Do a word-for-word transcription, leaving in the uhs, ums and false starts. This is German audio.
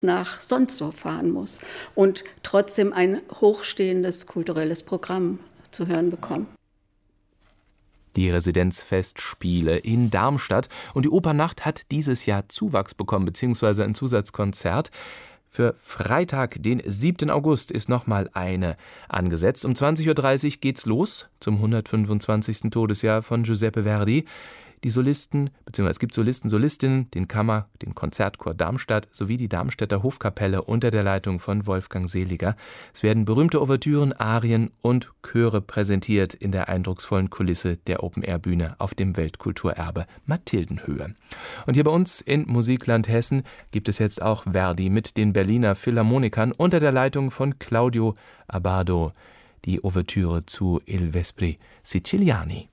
nach Sonzo fahren muss und trotzdem ein hochstehendes kulturelles Programm zu hören bekommen. Die Residenzfestspiele in Darmstadt und die Opernnacht hat dieses Jahr Zuwachs bekommen, beziehungsweise ein Zusatzkonzert. Für Freitag, den siebten August, ist nochmal eine angesetzt. Um zwanzig Uhr dreißig geht's los zum hundertfünfundzwanzigsten Todesjahr von Giuseppe Verdi. Die Solisten, beziehungsweise es gibt Solisten, Solistinnen, den Kammer-, den Konzertchor Darmstadt sowie die Darmstädter Hofkapelle unter der Leitung von Wolfgang Seliger. Es werden berühmte Ouvertüren, Arien und Chöre präsentiert in der eindrucksvollen Kulisse der Open-Air-Bühne auf dem Weltkulturerbe Mathildenhöhe. Und hier bei uns in Musikland Hessen gibt es jetzt auch Verdi mit den Berliner Philharmonikern unter der Leitung von Claudio Abbado, die Ouvertüre zu Il Vespri Siciliani.